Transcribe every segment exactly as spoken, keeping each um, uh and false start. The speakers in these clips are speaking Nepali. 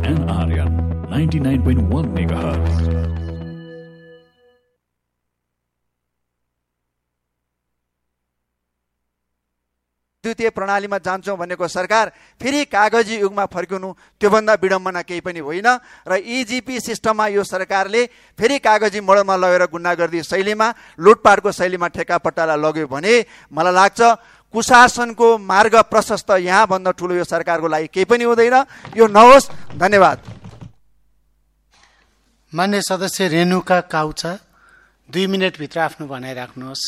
NRN ninety-nine point one megahertz. द्वितीय प्रणालीमा जान्छौँ भनेको सरकार फेरि कागजी युगमा फर्किनु त्योभन्दा विडम्बना केही पनि होइन र इजिपी सिस्टममा यो सरकारले फेरि कागजी मोडमा लगेर गुन्डागर्दी शैलीमा लुटपाटको शैलीमा ठेक्कापट्टालाई लग्यो भने मलाई लाग्छ कुशासनको मार्ग प्रशस्त यहाँभन्दा ठुलो यो सरकारको लागि केही पनि हुँदैन। यो नहोस्। धन्यवाद। मान्य सदस्य रेणुका काउचा दुई मिनटभित्र आफ्नो भनाइ राख्नुहोस्।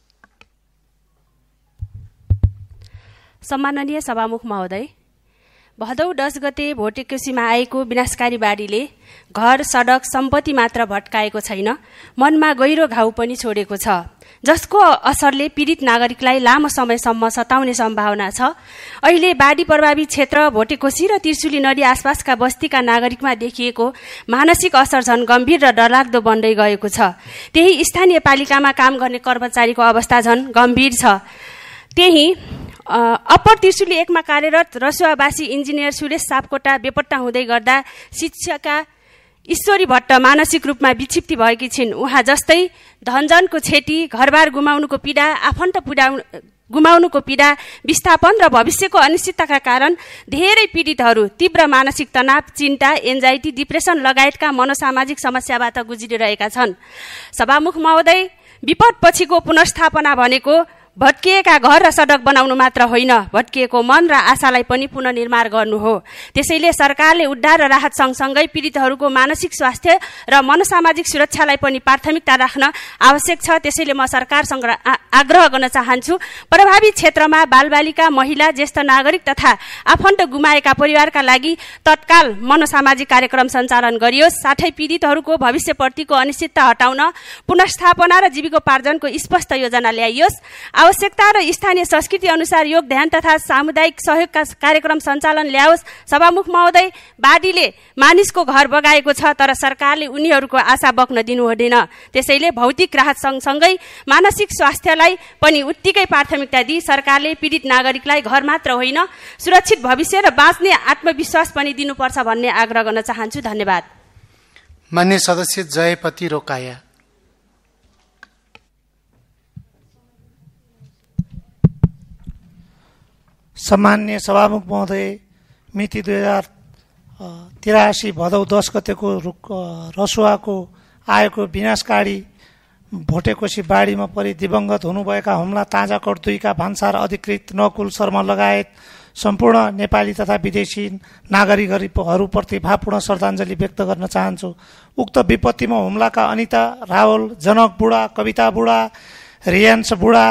सम्माननीय सभामुख महोदय, भदौ दस गते भोटेकोसीमा आएको विनाशकारी बाढीले घर सडक सम्पत्ति मात्र भट्काएको छैन, मनमा गहिरो घाउ पनि छोडेको छ, जसको असरले पीडित नागरिकलाई लामो समयसम्म सताउने सम्भावना छ। अहिले बाढी प्रभावित क्षेत्र भोटेकोसी र त्रिशुली नदी आसपासका बस्तीका नागरिकमा देखिएको मानसिक असर झन गम्भीर र डरलाग्दो बन्दै गएको छ। त्यही स्थानीय पालिकामा काम गर्ने कर्मचारीको अवस्था झन गम्भीर छ। त्यही अप्पर त्रिशुली एकमा कार्यरत रसुवावासी इन्जिनियर सुरेश सापकोटा बेपत्ता हुँदै गर्दा शिक्षिका ईश्वरी भट्ट मानसिक रूपमा विक्षिप्त भएकी छिन्। उहाँ जस्तै धनजनको क्षति, घरबार गुमाउनुको पीडा, आफन्त पुडाउनु गुमाउनुको पीडा, विस्थापन र भविष्यको अनिश्चितताका कारण धेरै पीडितहरू तीव्र मानसिक तनाव, चिन्ता, एन्जाइटी, डिप्रेसन लगायतका मनोसामाजिक समस्याबाट गुज्रिरहेका छन्। सभामुख महोदय, विपद पछिको पुनर्स्थापना भनेको भत्किएका घर र सडक बनाउनु मात्र होइन, भत्किएको मन र आशालाई पनि पुनर्निर्माण गर्नु हो। त्यसैले सरकारले उद्धार र राहत सँगसँगै पीडितहरूको मानसिक स्वास्थ्य र मनोसामाजिक सुरक्षालाई पनि प्राथमिकता राख्न आवश्यक छ। त्यसैले म सरकारसँग आग्रह गर्न चाहन्छु, प्रभावित क्षेत्रमा बालबालिका, महिला, ज्येष्ठ नागरिक तथा आफन्त गुमाएका परिवारका लागि तत्काल मनोसामाजिक कार्यक्रम सञ्चालन गरियोस्। साथै पीडितहरूको भविष्यप्रतिको अनिश्चितता हटाउन पुनर्स्थापना र जीविकोपार्जनको स्पष्ट योजना ल्याइयोस्। आवश्यकता र स्थानीय संस्कृति अनुसार योग ध्यान तथा सामुदायिक सहयोगका कार्यक्रम सञ्चालन ल्याओस्। सभामुख महोदय, बाढीले मानिसको घर बगाएको छ, तर सरकारले उनीहरूको आशा बग्न दिनुहुँदैन। त्यसैले भौतिक राहत सँगसँगै मानसिक स्वास्थ्यलाई पनि उत्तिकै प्राथमिकता दिई सरकारले पीडित नागरिकलाई घर मात्र होइन, सुरक्षित भविष्य र बाँच्ने आत्मविश्वास पनि दिनुपर्छ भन्ने आग्रह गर्न चाहन्छु। धन्यवाद। मान्य सदस्य जयपति रोकाया। सम्मान्य सभामुख महोदय, मिति दुई हजार तिरासी भदौ दस गतेको रसुवाको आएको विनाशकारी भोटेकोसी बाढीमा परि दिवंगत हुनुभएका हुम्ला ताजाकोट दुईका भन्सार अधिकृत नकुल शर्मा लगायत सम्पूर्ण नेपाली तथा विदेशी नागरिकहरूप्रति भावपूर्ण श्रद्धाञ्जली व्यक्त गर्न चाहन्छु। उक्त विपत्तिमा हुम्लाका अनिता रावल, जनक बुढा, कविता बुढा, रियान्स बुढा,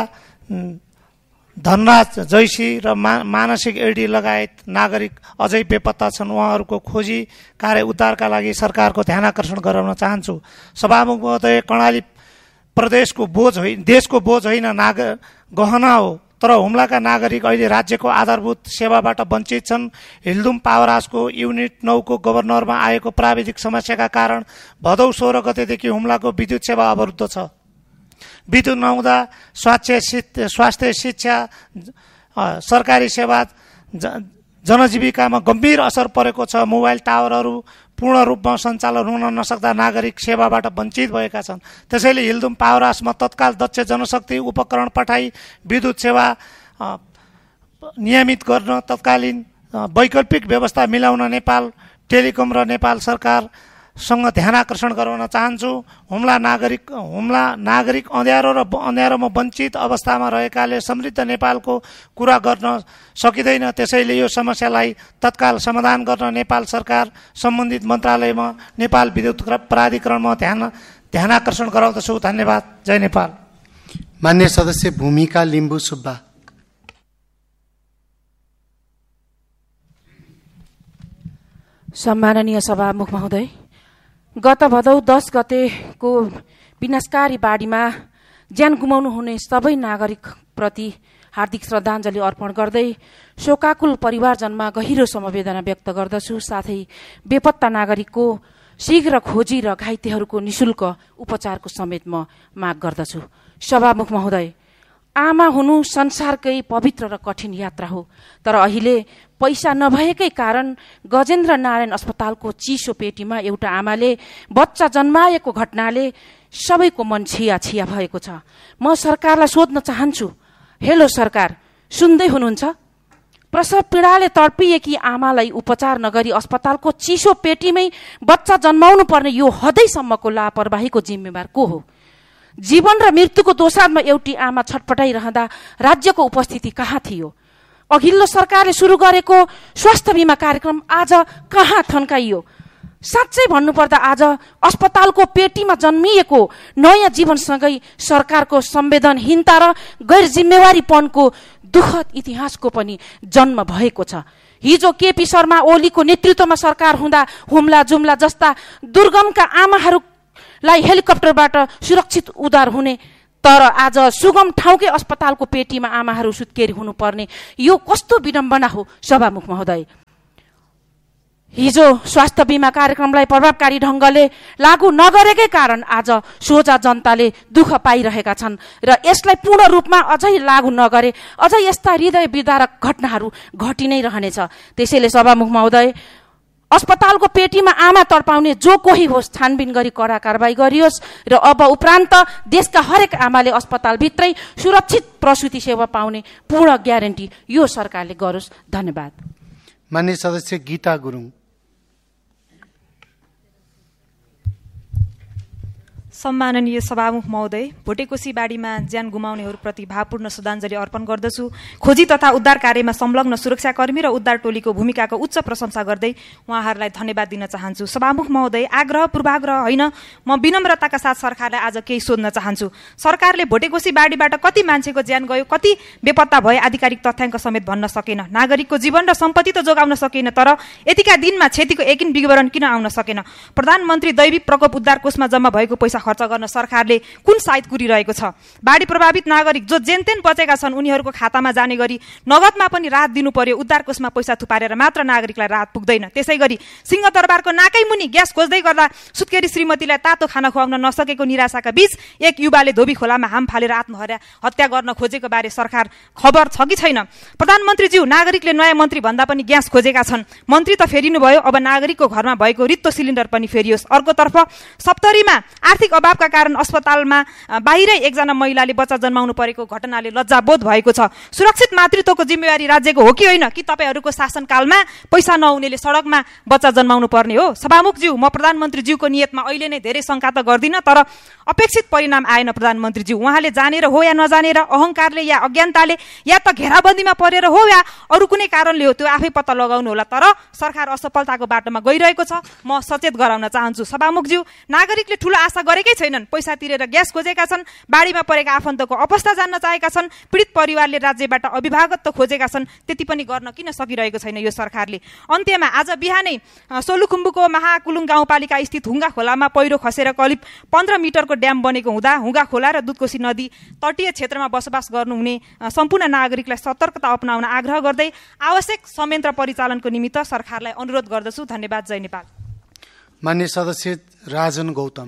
धनराज जैसी र मा, मानसिक एडी लगायत नागरिक अझै बेपत्ता छन्। उहाँहरूको खोजी कार्य उद्धारका लागि सरकारको ध्यानाकर्षण गराउन चाहन्छु। सभामुख महोदय, कर्णाली प्रदेशको बोझ होइन, देशको बोझ होइन, नाग गहना हो, तर हुम्लाका नागरिक अहिले राज्यको आधारभूत सेवाबाट वञ्चित छन्। हिल्दुम पावर हाउसको युनिट नौको गभर्नरमा आएको प्राविधिक समस्याका कारण भदौ सोह्र गतेदेखि हुम्लाको विद्युत सेवा अवरुद्ध छ। विद्युत नहुँदा स्वास्थ्य स्वास्थ्य शिक्षा, सरकारी सेवा, जनजीविकामा गम्भीर असर परेको छ। मोबाइल टावरहरू पूर्ण रूपमा सञ्चालन हुन नसक्दा नागरिक सेवाबाट वञ्चित भएका छन्। त्यसैले हिल्दुम पावर हाउसमा तत्काल दक्ष जनशक्ति उपकरण पठाई विद्युत सेवा नियमित गर्न तत्कालीन वैकल्पिक व्यवस्था मिलाउन नेपाल टेलिकम र नेपाल सरकार सँग ध्यानाकर्षण गराउन चाहन्छु। हुम्ला नागरिक हुम्ला नागरिक अँध्यारो र अँध्यारोमा वञ्चित अवस्थामा रहेकाले समृद्ध नेपालको कुरा गर्न सकिँदैन। त्यसैले यो समस्यालाई तत्काल समाधान गर्न नेपाल सरकार सम्बन्धित मन्त्रालयमा नेपाल विद्युत प्राधिकरणमा ध्यान ध्यानाकर्षण गराउँदछु। धन्यवाद। जय नेपाल। मान्य सदस्य भूमिका लिम्बू सुब्बा। सम्माननीय सभामुख महोदय, गत भदौ दस गतेको विनाशकारी बाढीमा ज्यान गुमाउनु हुने सबै नागरिकप्रति हार्दिक श्रद्धाञ्जली अर्पण गर्दै शोकाकुल परिवारजनमा गहिरो समवेदना व्यक्त गर्दछु। साथै बेपत्ता नागरिकको शीघ्र खोजी र घाइतेहरूको निशुल्क उपचारको समेत म माग गर्दछु। सभामुख महोदय, आमा हुनु संसारकै पवित्र र कठिन यात्रा हो, तर अहिले पैसा नभएकै कारण गजेन्द्र नारायण अस्पतालको चिसो पेटीमा एउटा आमाले बच्चा जन्माएको घटनाले सबैको मन छिया छिया भएको छ। म सरकारलाई सोध्न चाहन्छु, हेलो सरकार, सुन्दै हुनुहुन्छ? प्रसव पीडाले तडपिएकी आमालाई उपचार नगरी अस्पतालको चिसो पेटीमै बच्चा जन्माउनु पर्ने यो हदैसम्मको लापरवाहीको जिम्मेवार को हो? जीवन र मृत्युको दोसारमा एउटी आमा छटपटाइरहँदा राज्यको उपस्थिति कहाँ थियो? अघिल्लो सरकारले सुरु गरेको स्वास्थ्य बीमा कार्यक्रम आज कहाँ थन्काइयो? साँच्चै भन्नुपर्दा आज अस्पतालको पेटीमा जन्मिएको नयाँ जीवनसँगै सरकारको संवेदनहीनता र गैर जिम्मेवारीपनको दुःखद इतिहासको पनि जन्म भएको छ। हिजो केपी शर्मा ओलीको नेतृत्वमा सरकार हुँदा हुम्ला जुम्ला जस्ता दुर्गमका आमाहरूलाई हेलिकप्टरबाट सुरक्षित उद्धार हुने, तर आज सुगम ठाउँकै अस्पतालको पेटीमा आमाहरू सुत्केरी हुनुपर्ने यो कस्तो विडम्बना हो सभामुख महोदय। हिजो स्वास्थ्य बीमा कार्यक्रमलाई प्रभावकारी ढंगले लागू नगरेकै कारण आज सोझा जनताले दुःख पाइरहेका छन् र यसलाई पूर्ण रूपमा अझै लागू नगरे अझै यस्ता हृदय विदारक घटनाहरू घटि नै रहनेछ। त्यसैले सभामुख महोदय, अस्पतालको पेटीमा आमा तडपाउने जो कोही होस् छानबिन गरी कडा कारबाही गरियोस् र अब उपरान्त देशका हरेक आमाले अस्पतालभित्रै सुरक्षित प्रसुति सेवा पाउने पूर्ण ग्यारेन्टी यो सरकारले गरोस्। धन्यवाद। माननीय सदस्य गीता गुरुङ। सम्माननीय सभामुख महोदय, भोटेकोशी बाढीमा ज्यान गुमाउनेहरूप्रति भावपूर्ण श्रद्धाञ्जली अर्पण गर्दछु। खोजी तथा उद्धार कार्यमा संलग्न सुरक्षाकर्मी र उद्धार टोलीको भूमिकाको उच्च प्रशंसा गर्दै उहाँहरूलाई धन्यवाद दिन चाहन्छु। सभामुख महोदय, आग्रह पूर्वाग्रह होइन, म विनम्रताका साथ सरकारलाई आज केही सोध्न चाहन्छु। सरकारले भोटेकोशी बाढीबाट कति मान्छेको ज्यान गयो, कति बेपत्ता भए आधिकारिक तथ्याङ्क समेत भन्न सकेन। नागरिकको जीवन र सम्पत्ति त जोगाउन सकेन, तर यतिका दिनमा क्षतिको एकिन विवरण किन आउन सकेन? प्रधानमन्त्री दैविक प्रकोप उद्धार कोषमा जम्मा भएको पैसा खर्च गर्न सरकारले कुन साइत कुरिरहेको छ? बाढी प्रभावित नागरिक जो जेनतेन बचेका छन् उनीहरूको खातामा जाने गरी नगदमा पनि राहत दिनु पर्यो। उद्धार कोषमा पैसा थुपारेर मात्र नागरिकलाई राहत पुग्दैन। त्यसै गरी सिंहदरबारको नाकै मुनि ग्यास खोज्दै गर्दा सुत्केरी श्रीमतीलाई तातो खाना खुवाउन नसकेको निराशाका बीच एक युवाले धोबी खोलामा हाम फालेर आत्महत्या हत्या गर्न खोजेको बारे सरकार खबर छ कि छैन? प्रधानमन्त्रीज्यू, नागरिकले नयाँ मन्त्री भन्दा पनि ग्यास खोजेका छन्। मन्त्री त फेरिनु भयो, अब नागरिकको घरमा भएको रित्तो सिलिन्डर पनि फेरियोस्। अर्कोतर्फ सप्तरीमा आर्थिक अभावका कारण अस्पतालमा बाहिरै एकजना महिलाले बच्चा जन्माउनु परेको घटनाले लज्जाबोध भएको छ। सुरक्षित मातृत्वको जिम्मेवारी राज्यको हो कि होइन, कि तपाईँहरूको शासनकालमा पैसा नहुनेले सडकमा बच्चा जन्माउनु पर्ने हो? सभामुखज्यू, म प्रधानमन्त्रीज्यूको नियतमा अहिले नै धेरै शङ्का त गर्दिनँ, तर अपेक्षित परिणाम आएन। प्रधानमन्त्रीज्यू, उहाँले जानेर हो या नजानेर, अहङ्कारले या अज्ञानताले, या त घेराबन्दीमा परेर हो या अरू कुनै कारणले हो, त्यो आफै पत्ता लगाउनु होला, तर सरकार असफलताको बाटोमा गइरहेको छ। म सचेत गराउन चाहन्छु। सभामुखज्यू, नागरिकले ठूलो आशा गरेकै छैनन्, पैसा तिरेर ग्यास खोजेका छन्, बाढीमा परेका आफन्तको अवस्था जान्न चाहेका छन्, पीडित परिवारले राज्यबाट अभिभावकत्व खोजेका छन्, त्यति पनि गर्न किन सकिरहेको छैन यो सरकारले? अन्त्यमा आज बिहानै सोलुखुम्बुको महाकुलुङ गाउँपालिका स्थित हुङ्गा खोलामा पहिरो खसेर करिब पन्ध्र मिटरको ड्याम बनेको हुँदा हुङ्गा खोला र दुधकोशी नदी तटीय क्षेत्रमा बसोबास गर्नुहुने सम्पूर्ण नागरिकलाई सतर्कता अपनाउन आग्रह गर्दै आवश्यक संयन्त्र परिचालनको निमित्त सरकारलाई अनुरोध गर्दछु। धन्यवाद। जय नेपाल। माननीय सदस्य राजन गौतम।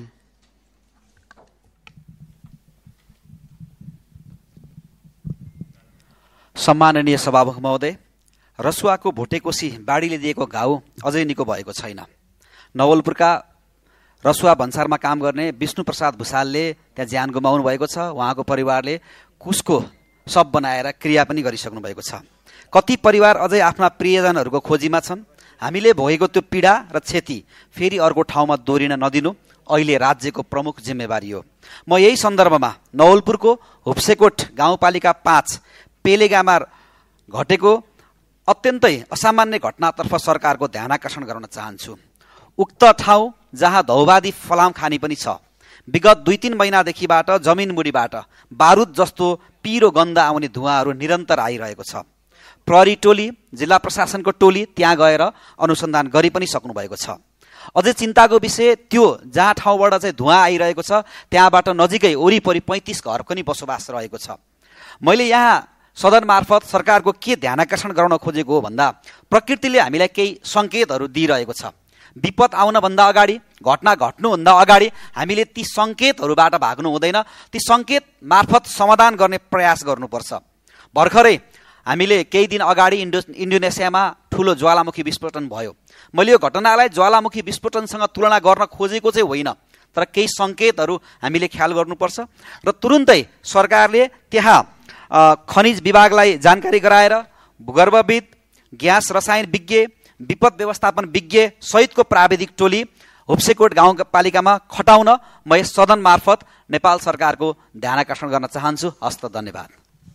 सम्माननीय सभामुख महोदय, रसुवाको भोटेकोशी बाढीले दिएको घाउ अझै निको भएको छैन। नवलपुरका रसुवा भन्सारमा काम गर्ने विष्णु प्रसाद भुषालले त्यहाँ ज्यान गुमाउनु भएको छ। उहाँको परिवारले कुसको शव बनाएर क्रिया पनि गरिसक्नु भएको छ। कति परिवार अझै आफ्ना प्रियजनहरूको खोजीमा छन्। हामीले भोगेको त्यो पीडा र क्षति फेरि अर्को ठाउँमा दोहोरिन नदिनु अहिले राज्यको प्रमुख जिम्मेवारी हो। म यही सन्दर्भमा नवलपुरको हुप्सेकोट गाउँपालिका पाँच पेलेगामा घटेको अत्यन्तै असामान्य घटनातर्फ सरकारको ध्यान आकर्षण गराउन चाहन्छु। उक्त ठाउँ जहाँ धौवादी फलाम खानी पनि छ, विगत दुई तीन महिनादेखिबाट जमिन मुडीबाट बारुद जस्तो पिरो गन्ध आउने धुवाहरू निरन्तर आइरहेको छ। प्रहरी टोली, जिल्ला प्रशासनको टोली त्यहाँ गएर अनुसन्धान गरि पनि सक्नु भएको छ। अझै चिन्ताको विषय त्यो जहाँ ठाउँबाट चाहिँ धुवा आइरहेको छ त्यहाँबाट नजिकै वरिपरि पैँतिस घर पनि बसोबास रहेको छ। मैले यहाँ सदन मार्फत सरकारको के ध्यान आकर्षण गराउन खोजेको हो भन्दा प्रकृतिले हामीलाई केही सङ्केतहरू दिइरहेको छ। विपद आउनभन्दा अगाडि, घटना घट्नुभन्दा अगाडि हामीले ती सङ्केतहरूबाट भाग्नु हुँदैन, ती सङ्केत मार्फत समाधान गर्ने प्रयास गर्नुपर्छ। भर्खरै हामीले केही दिन अगाडि इन्डो इन्डोनेसियामा ठुलो ज्वालामुखी विस्फोटन भयो। मैले यो घटनालाई ज्वालामुखी विस्फोटनसँग तुलना गर्न खोजेको चाहिँ होइन, तर केही सङ्केतहरू हामीले ख्याल गर्नुपर्छ र तुरुन्तै सरकारले त्यहाँ खनिज विभागलाई जानकारी गराएर भूगर्भविद, ग्यास रसायन विज्ञ, विपद व्यवस्थापन विज्ञ सहितको प्राविधिक टोली हुप्सेकोट गाउँपालिकामा खटाउन म यस सदन मार्फत नेपाल सरकारको ध्यान आकर्षण गर्न चाहन्छु। हस्त धन्यवाद।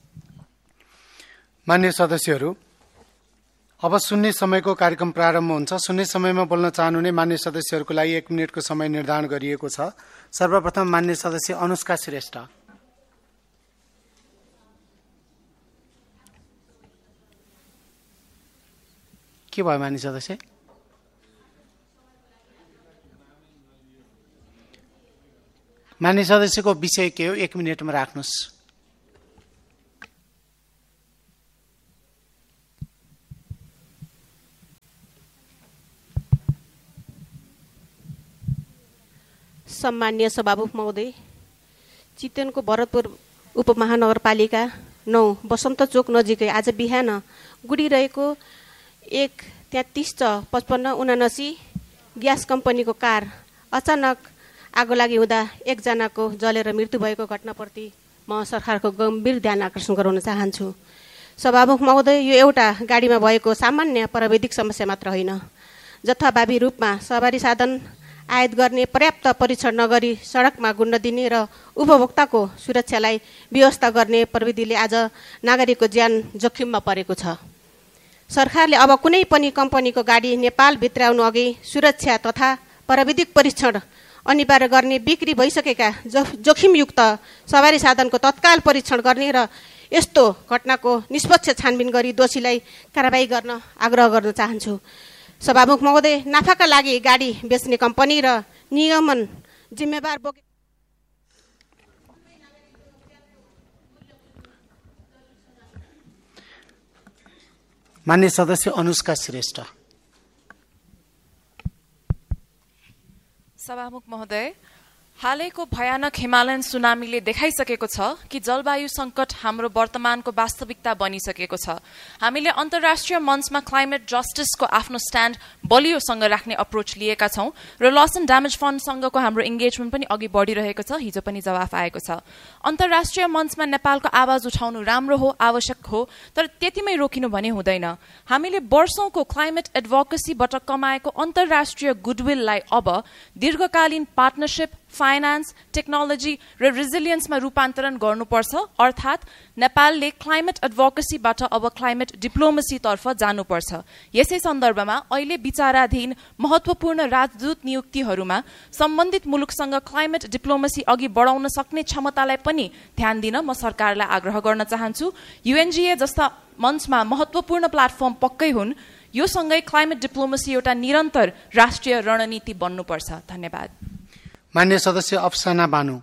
मान्य सदस्यहरू, अब सुन्ने समयको कार्यक्रम प्रारम्भ हुन्छ। सुन्ने समयमा बोल्न चाहनुहुने मान्य सदस्यहरूको लागि एक मिनटको समय निर्धारण गरिएको छ। सर्वप्रथम मान्य सदस्य अनुष्का श्रेष्ठ। के भयो मान्य सदस्य? मान्य सदस्यको विषय के हो? एक मिनटमा राख्नुहोस्। सम्मान्य सभामुख महोदय, चितवनको भरतपुर उपमहानगरपालिका नौ बसन्त चोक नजिकै आज बिहान गुडिरहेको एक तेत्तिस छ पचपन्न उनासी ग्यास कम्पनीको कार अचानक आगो लागि हुँदा एकजनाको जलेर मृत्यु भएको घटनाप्रति म सरकारको गम्भीर ध्यान आकर्षण गराउन चाहन्छु। सभामुख महोदय, यो एउटा गाडीमा भएको सामान्य प्राविधिक समस्या मात्र होइन। जथाभावी रूपमा सवारी साधन आयात गर्ने पर्याप्त परीक्षण नगरी सडकमा गुड्न दिने र उपभोक्ताको सुरक्षालाई व्यवस्था गर्ने प्रविधिले आज नागरिकको ज्यान जोखिममा परेको छ। सरकारले अब कुनै पनि कम्पनीको गाडी नेपाल भित्राउनु अघि सुरक्षा तथा प्राविधिक परीक्षण अनिवार्य गर्ने, बिक्री भइसकेका जोखिमयुक्त सवारी साधनको तत्काल परीक्षण गर्ने र यस्तो घटनाको निष्पक्ष छानबिन गरी दोषीलाई कारबाही गर्न आग्रह गर्न चाहन्छु। सभामुख महोदय, नाफाका लागि गाडी बेच्ने कम्पनी र नियमन जिम्मेवार बोके मान्य सदस्य अनुष्का श्रेष्ठ। सभामुख महोदय, हालैको भयानक हिमालयन सुनामीले देखाइसकेको छ कि जलवायु संकट हाम्रो वर्तमानको वास्तविकता बनिसकेको छ। हामीले अन्तर्राष्ट्रिय मञ्चमा क्लाइमेट जस्टिसको आफ्नो स्ट्यान्ड बलियोसँग राख्ने अप्रोच लिएका छौं र लस एन्ड ड्यामेज फन्डसँगको हाम्रो इङ्गेजमेन्ट पनि अघि बढिरहेको छ। हिजो पनि जवाफ आएको छ। अन्तर्राष्ट्रिय मञ्चमा नेपालको आवाज उठाउनु राम्रो हो, आवश्यक हो, तर त्यतिमै रोकिनु भने हुँदैन। हामीले वर्षौंको क्लाइमेट एडभोकेसीबाट कमाएको अन्तर्राष्ट्रिय गुडविललाई अब दीर्घकालीन पार्टनरशिप, फाइनान्स, टेक्नोलोजी र रेजिलियन्समा रूपान्तरण गर्नुपर्छ। अर्थात् नेपालले क्लाइमेट एडभोकेसीबाट अब क्लाइमेट डिप्लोमेसीतर्फ जानुपर्छ। यसै सन्दर्भमा अहिले विचाराधीन महत्वपूर्ण राजदूत नियुक्तिहरूमा सम्बन्धित मुलुकसँग क्लाइमेट डिप्लोमेसी अघि बढाउन सक्ने क्षमतालाई पनि ध्यान दिन म सरकारलाई आग्रह गर्न चाहन्छु। युएनजिए जस्ता मञ्चमा महत्वपूर्ण प्लेटफर्म पक्कै हुन्। यो सँगै क्लाइमेट डिप्लोमेसी एउटा निरन्तर राष्ट्रिय रणनीति बन्नुपर्छ। धन्यवाद। मान्य सदस्य अफसाना बानु।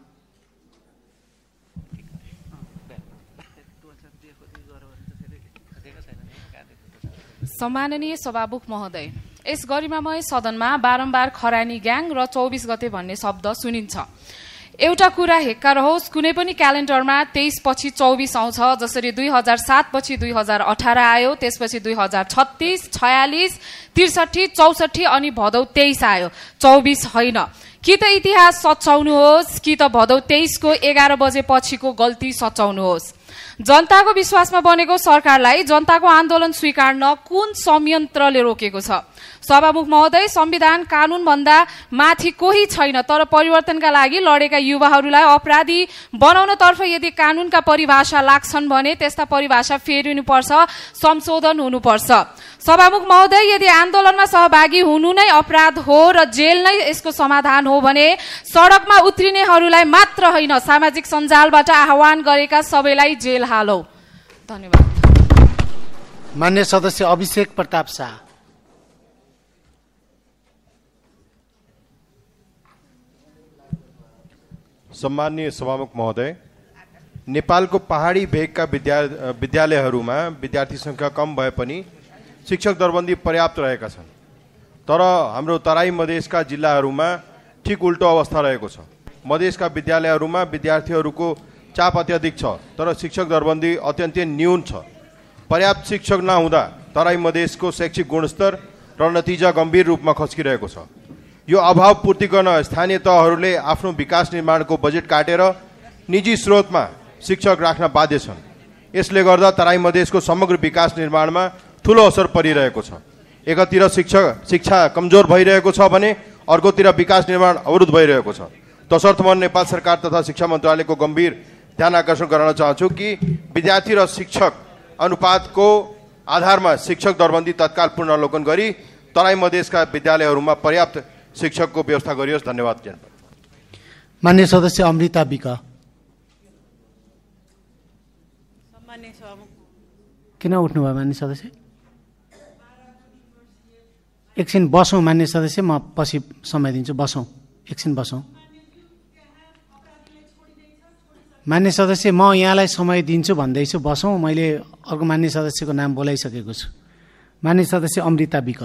सम्माननीय सभामुख महोदय, यस गरिमामय सदनमा बारम्बार खरानी ग्याङ र चौबिस गते भन्ने शब्द सुनिन्छ। एउटा कुरा हेक्का रहोस्, कुनै पनि क्यालेन्डरमा तेइस पछि चौबिस आउँछ। जसरी दुई हजार सात पछि दुई हजार अठार आयो, त्यसपछि दुई हजार छत्तीस, छयालिस, त्रिसठी, चौसठी अनि भदौ तेइस आयो, चौबिस होइन। कि त इतिहास सच्याउनुहोस् कि त भदौ तेइसको एघार बजे पछिको गल्ती सच्याउनुहोस्। जनताको विश्वासमा बनेको सरकारलाई जनताको आन्दोलन स्वीकार्न कुन संयन्त्रले रोकेको छ? सभामुख महोदय, संविधान कानून भन्दा माथि कोही छैन, तर परिवर्तनका लागि लडेका युवाहरूलाई अपराधी बनाउनतर्फ यदि कानूनका परिभाषा लाग्छन् भने त्यस्ता परिभाषा फेरिनुपर्छ, संशोधन हुनुपर्छ। सभामुख महोदय, यदि आन्दोलनमा सहभागी हुनु नै अपराध हो र जेल नै यसको समाधान हो भने सडकमा उत्रिनेहरूलाई मात्र होइन, सामाजिक सञ्जालबाट आह्वान गरेका सबैलाई जेल हालौ। धन्यवाद। मान्य सदस्य अभिषेक प्रताप शाह। सम्माननीय सभामुख महोदय, नेपालको पहाडी भेगका विद्या विद्यालयहरूमा विद्यार्थी संख्या कम भए पनि शिक्षक दरबन्दी पर्याप्त रहेका छन्। तर हाम्रो तराई मधेसका जिल्लाहरूमा ठिक उल्टो अवस्था रहेको छ। मधेसका विद्यालयहरूमा विद्यार्थीहरूको चाप अत्याधिक छ, तर शिक्षक दरबन्दी अत्यन्तै न्यून छ। पर्याप्त शिक्षक नहुँदा तराई मधेसको शैक्षिक गुणस्तर र नतिजा गम्भीर रूपमा खस्किरहेको छ। यो अभाव पूर्ति गर्न स्थानीय तहहरूले आफ्नो विकास निर्माणको बजेट काटेर निजी स्रोतमा शिक्षक राख्न बाध्य छन्। यसले गर्दा तराई मधेसको समग्र विकास निर्माणमा ठुलो असर परिरहेको छ। एकातिर शिक्षक शिक्षा कमजोर भइरहेको छ भने अर्कोतिर विकास निर्माण अवरुद्ध भइरहेको छ। तसर्थ म नेपाल सरकार तथा शिक्षा मन्त्रालयको गम्भीर ध्यान आकर्षण गराउन चाहन्छु कि विद्यार्थी र शिक्षक अनुपातको आधारमा शिक्षक दरबन्दी तत्काल पुनरावलोकन गरी तराई मधेसका विद्यालयहरूमा पर्याप्त शिक्षकको व्यवस्था गरियोस्। धन्यवाद। मान्य सदस्य अमृता विक। किन उठ्नुभयो मान्य सदस्य? एकछिन बसौँ मान्य सदस्य, म पछि समय दिन्छु। बसौँ, एकछिन बसौँ। मान्य सदस्य, म यहाँलाई समय दिन्छु भन्दैछु, बसौँ। मैले अर्को मान्य सदस्यको नाम बोलाइसकेको छु। मान्य सदस्य अमृता विक।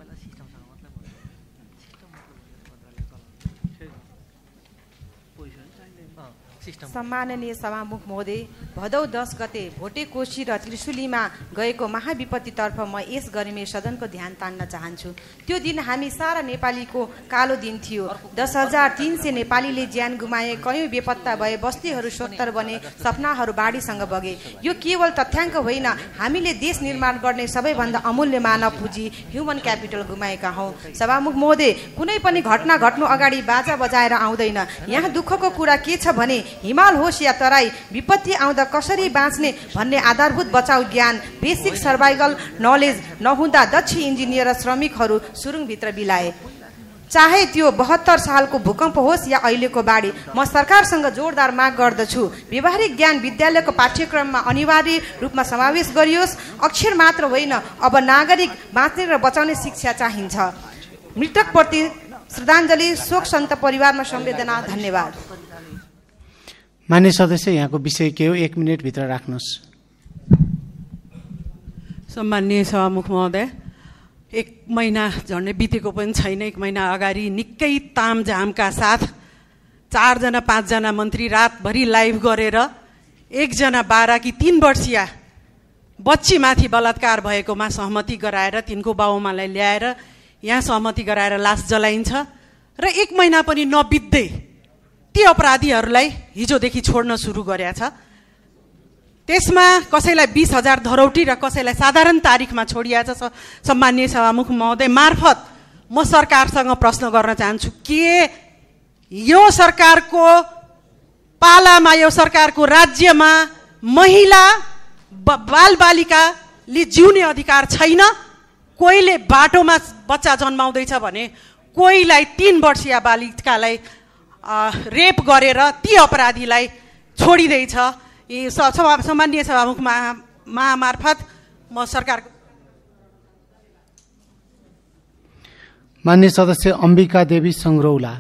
सम्माननीय सभामुख महोदय, भदौ दस गते भोटे कोशी र त्रिशुलीमा गएको महाविपत्तितर्फ म यस गरिमे सदनको ध्यान तान्न चाहन्छु। त्यो दिन हामी सारा नेपालीको कालो दिन थियो। दस हजार तीन सय नेपालीले ज्यान गुमाए, कयौँ बेपत्ता भए, बस्तीहरू सोत्तर बने, सपनाहरू बाढीसँग बगे। यो केवल तथ्याङ्क होइन, हामीले देश निर्माण गर्ने सबैभन्दा अमूल्य मानव पुँजी ह्युमन क्यापिटल गुमाएका हौँ। सभामुख महोदय, कुनै पनि घटना घट्नु अगाडि बाजा बजाएर आउँदैन। यहाँ दुःखको कुरा के छ भने हिमाल होस् या तराई, विपत्ति आउँदा कसरी बाँच्ने भन्ने आधारभूत बचाउ ज्ञान, बेसिक सर्भाइभल नलेज नहुँदा दक्ष इन्जिनियर र श्रमिकहरू सुरुङभित्र बिलाए। चाहे त्यो बहत्तर सालको भूकम्प होस् या अहिलेको बाढी, म सरकारसँग जोरदार माग गर्दछु व्यवहारिक ज्ञान विद्यालयको पाठ्यक्रममा अनिवार्य रूपमा समावेश गरियोस्। अक्षर मात्र होइन, अब नागरिक बाँच्ने र बचाउने शिक्षा चाहिन्छ। मृतकप्रति श्रद्धाञ्जली, शोक सन्त परिवारमा संवेदना। धन्यवाद। मान्य सदस्य, यहाँको विषय के हो? एक मिनटभित्र राख्नुहोस्। सम्माननीय सभामुख महोदय, एक महिना झन्डै बितेको पनि छैन। एक महिना अगाडि निकै तामझामका साथ चारजना पाँचजना मन्त्री रातभरि लाइभ गरेर एकजना बाह्र कि तीन वर्षीय बच्चीमाथि बलात्कार भएकोमा सहमति गराएर तिनको बाउआमालाई ल्याएर यहाँ सहमति गराएर लास जलाइन्छ र एक महिना पनि नबित्दै ती अपराधीहरूलाई हिजोदेखि छोड्न सुरु गरेछ। त्यसमा कसैलाई बीस हजार धरौटी र कसैलाई साधारण तारिखमा छोडिएको छ। सम्माननीय सभामुख महोदय मार्फत म सरकारसँग प्रश्न गर्न चाहन्छु, के यो सरकारको पालामा, यो सरकारको राज्यमा महिला बालबालिकाले जिउने अधिकार छैन? कोहीले बाटोमा बच्चा जन्माउँदैछ भने कोहीलाई तीन वर्षीय बालिकालाई रेप गरेर ती अपराधीलाई छोडिँदैछ। यी सम्माननीय सभामुख महामार्फत म सरकार। मान्य सदस्य अम्बिका देवी सङ्ग्रौला।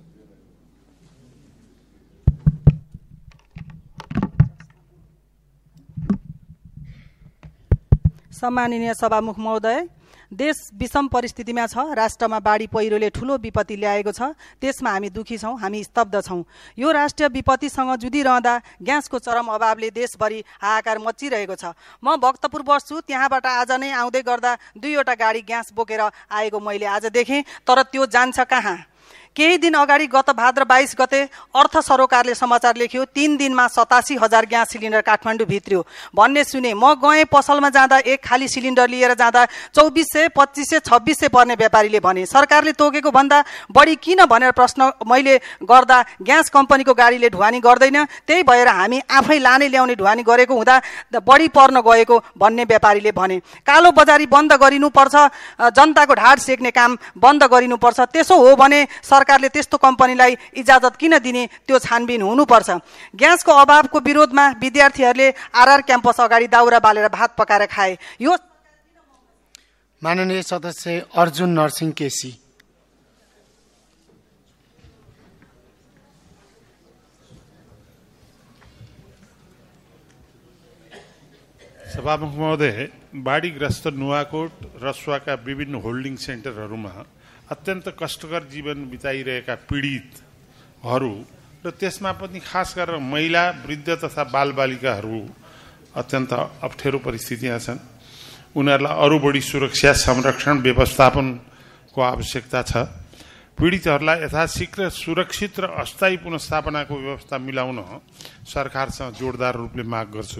सम्माननीय सभामुख महोदय, देश विषम परिस्थितिमा छ। राष्ट्रमा बाढी पहिरोले ठूलो विपत्ति ल्याएको छ। त्यसमा हामी दुखी छौँ, हामी स्तब्ध छौँ। यो राष्ट्रिय विपत्तिसँग जुधिरहँदा ग्यासको चरम अभावले देशभरि हाहाकार मचिरहेको छ। म भक्तपुर बस्छु, त्यहाँबाट आज नै आउँदै गर्दा दुईवटा गाडी ग्यास बोकेर आएको मैले आज देखेँ। तर त्यो जान्छ कहाँ? केही दिन अगाडि गत भाद्र बाइस गते अर्थ सरोकारले समाचार लेख्यो, तीन दिनमा सतासी हजार ग्यास सिलिन्डर काठमाडौँ भित्रियो भन्ने सुने। म गएँ पसलमा जाँदा एक खाली सिलिन्डर लिएर जाँदा चौबिस सय पच्चिस सय छब्बिस सय पर्ने व्यापारीले भने। सरकारले तोकेको भन्दा बढी किन भनेर प्रश्न मैले गर्दा ग्यास कम्पनीको गाडीले ढुवानी गर्दैन, त्यही भएर हामी आफै लाने ल्याउने ढुवानी गरेको हुँदा बढी पर्न गएको भन्ने व्यापारीले भने। कालो बजारी बन्द गरिनुपर्छ, जनताको ढाड सेक्ने काम बन्द गरिनुपर्छ। त्यसो हो भने सरकारले त्यस्तो कम्पनीलाई इजाजत किन दिने, त्यो छानबिन हुनुपर्छ। ग्यासको अभावको विरोधमा विद्यार्थीहरूले आरआर क्याम्पस अगाडि दाउरा बालेर भात पकाएर खाए। यो माननीय सदस्य अर्जुन नरसिंह केसी। सभामुख महोदय, बाढीग्रस्त नुवाकोट रसुवाका विभिन्न होल्डिङ सेन्टरहरूमा अत्यन्त कष्टकर जीवन बिताइरहेका पीडितहरू र त्यसमा पनि खास गरेर महिला, वृद्ध तथा बालबालिकाहरू अत्यन्त अप्ठ्यारो परिस्थितिमा छन्। उनीहरूलाई अरू बढी सुरक्षा, संरक्षण, व्यवस्थापनको आवश्यकता छ। पीडितहरूलाई यथाशीघ्र सुरक्षित र अस्थायी पुनर्स्थापनाको व्यवस्था मिलाउन सरकारसँग जोडदार रूपले माग गर्छु।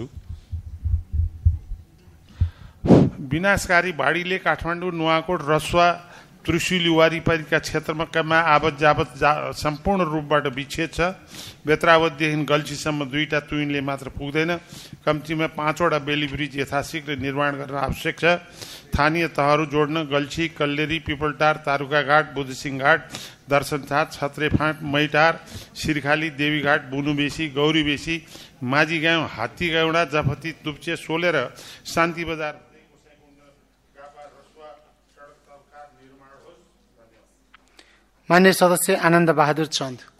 विनाशकारी बाढीले काठमाडौँ, नुवाकोट, रसुवा, त्रिशुली वारिपारीका क्षेत्रमा आवत जावत जा सम्पूर्ण रूपबाट विच्छेद छ। बेत्रावतदेखि गल्छीसम्म दुईटा तुइनले मात्र पुग्दैन। कम्तीमा पाँचवटा बेली ब्रिज यथाशीघ्र निर्माण गर्न आवश्यक छ। स्थानीय तहहरू जोड्न गल्छी, कल्लेरी, पिपलटार, तारुकाघाट, बुद्धसिंह घाट, दर्शनछात, छत्रेफाँट, मैटार, सिरखाली, देवीघाट, बुनुबेसी, गौरीबेसी, माझीगाउँ, हात्तीगाउँडा, जफती, तुप्चे, सोलेर शान्ति बजार मान्य सदस्य आनन्द बहादुर चन्द।